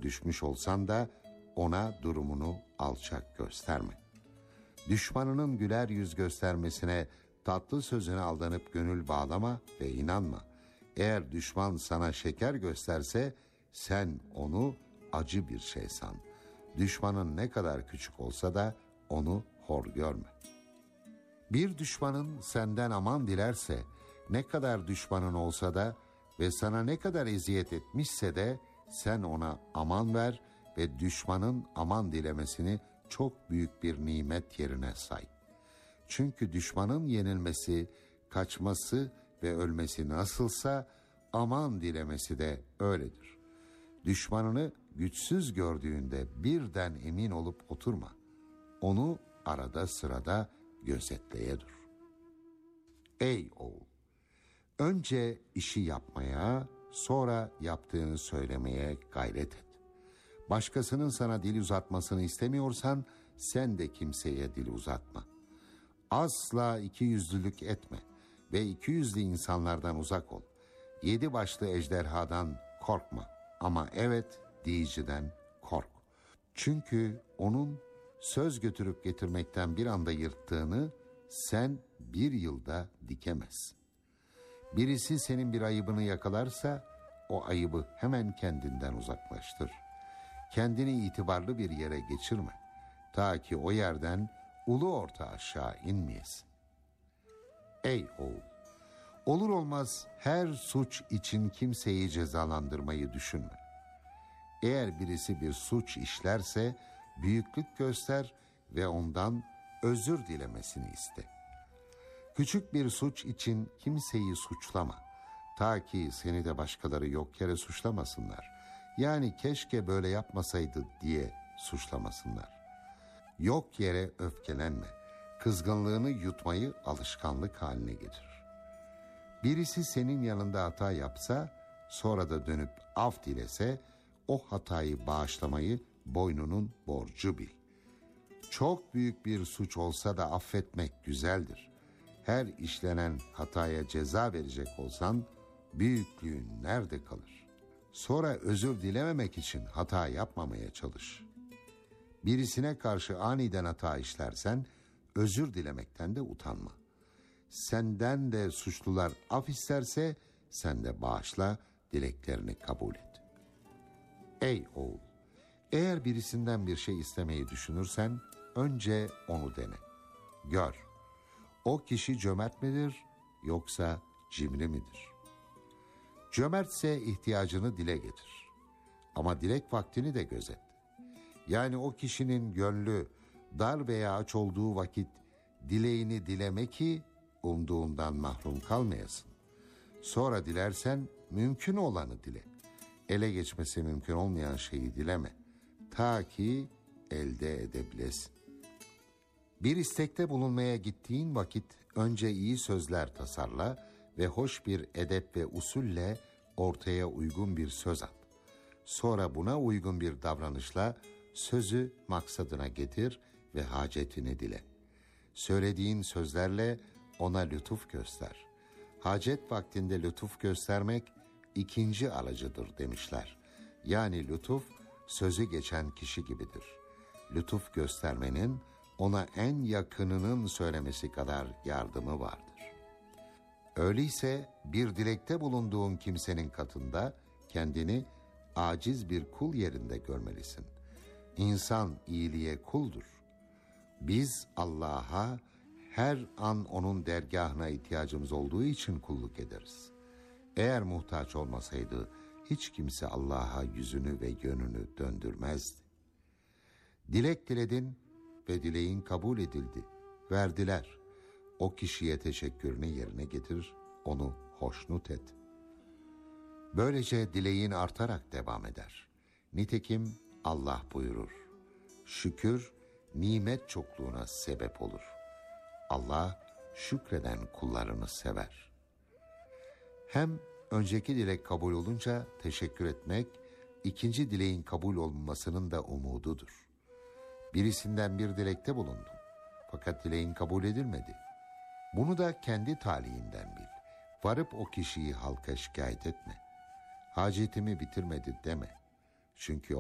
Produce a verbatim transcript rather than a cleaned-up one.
düşmüş olsan da ona durumunu alçak gösterme. Düşmanının güler yüz göstermesine, tatlı sözüne aldanıp gönül bağlama ve inanma. Eğer düşman sana şeker gösterse sen onu acı bir şey san. Düşmanın ne kadar küçük olsa da onu hor görme. Bir düşmanın senden aman dilerse, ne kadar düşmanın olsa da ve sana ne kadar eziyet etmişse de sen ona aman ver ve düşmanın aman dilemesini çok büyük bir nimet yerine say. Çünkü düşmanın yenilmesi, kaçması ve ölmesi nasılsa aman dilemesi de öyledir. Düşmanını güçsüz gördüğünde birden emin olup oturma. Onu arada sırada gözetleye dur. Ey oğul! Önce işi yapmaya, sonra yaptığını söylemeye gayret et. Başkasının sana dil uzatmasını istemiyorsan sen de kimseye dil uzatma. Asla ikiyüzlülük etme ve ikiyüzlü insanlardan uzak ol. Yedi başlı ejderhadan korkma ama evet diyiciden kork. Çünkü onun söz götürüp getirmekten bir anda yırttığını sen bir yılda dikemezsin. Birisi senin bir ayıbını yakalarsa o ayıbı hemen kendinden uzaklaştır. Kendini itibarlı bir yere geçirme. Ta ki o yerden ulu orta aşağı inmeyesin. Ey oğul! Olur olmaz her suç için kimseyi cezalandırmayı düşünme. Eğer birisi bir suç işlerse büyüklük göster ve ondan özür dilemesini iste. Küçük bir suç için kimseyi suçlama. Ta ki seni de başkaları yok yere suçlamasınlar. Yani keşke böyle yapmasaydı diye suçlamasınlar. Yok yere öfkelenme. Kızgınlığını yutmayı alışkanlık haline getir. Birisi senin yanında hata yapsa, sonra da dönüp af dilese, o hatayı bağışlamayı boynunun borcu bil. Çok büyük bir suç olsa da affetmek güzeldir. Her işlenen hataya ceza verecek olsan, büyüklüğün nerede kalır? Sonra özür dilememek için hata yapmamaya çalış. Birisine karşı aniden hata işlersen, özür dilemekten de utanma. Senden de suçlular af isterse, sen de bağışla, dileklerini kabul et. Ey oğul! Eğer birisinden bir şey istemeyi düşünürsen, önce onu dene. Gör, o kişi cömert midir, yoksa cimri midir? Cömertse ihtiyacını dile getir. Ama dilek vaktini de gözet. Yani o kişinin gönlü dar veya aç olduğu vakit dileğini dileme ki umduğundan mahrum kalmayasın. Sonra dilersen mümkün olanı dile. Ele geçmesi mümkün olmayan şeyi dileme. Ta ki elde edebilesin. Bir istekte bulunmaya gittiğin vakit önce iyi sözler tasarla ve hoş bir edep ve usulle ortaya uygun bir söz at. Sonra buna uygun bir davranışla sözü maksadına getir ve hacetini dile. Söylediğin sözlerle ona lütuf göster. Hacet vaktinde lütuf göstermek ikinci aracıdır demişler. Yani lütuf sözü geçen kişi gibidir. Lütuf göstermenin ona en yakınının söylemesi kadar yardımı vardır. Öyleyse bir dilekte bulunduğun kimsenin katında kendini aciz bir kul yerinde görmelisin. İnsan iyiliğe kuldur. Biz Allah'a her an onun dergahına ihtiyacımız olduğu için kulluk ederiz. Eğer muhtaç olmasaydı hiç kimse Allah'a yüzünü ve yönünü döndürmezdi. Dilek diledin ve dileğin kabul edildi. Verdiler. O kişiye teşekkürünü yerine getir, onu hoşnut et. Böylece dileğin artarak devam eder. Nitekim Allah buyurur: şükür nimet çokluğuna sebep olur. Allah şükreden kullarını sever. Hem önceki dilek kabul olunca teşekkür etmek, ikinci dileğin kabul olmasının da umududur. Birisinden bir dilekte bulundun, fakat dileğin kabul edilmedi. Bunu da kendi talihinden bil. Varıp o kişiyi halka şikayet etme. Hacetimi bitirmedi deme. Çünkü